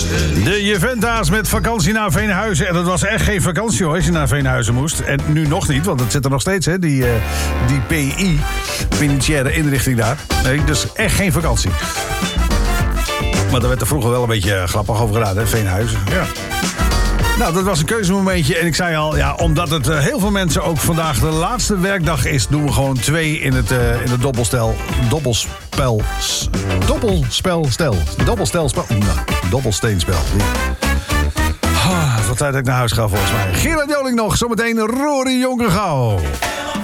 De Juventa's met vakantie naar Veenhuizen. En dat was echt geen vakantie hoor, als je naar Veenhuizen moest. En nu nog niet, want het zit er nog steeds, hè, die PI, penitentiaire inrichting daar. Nee, dus echt geen vakantie. Maar daar werd er vroeger wel een beetje grappig over gedaan, hè, Veenhuizen. Ja. Nou, dat was een keuzemomentje. En ik zei al, ja, omdat het heel veel mensen ook vandaag de laatste werkdag is, doen we gewoon 2 in het dobbelsteenspel. Wat tijd dat ik naar huis ga volgens mij. Gerard Joling nog, zometeen Rory Jonker gauw.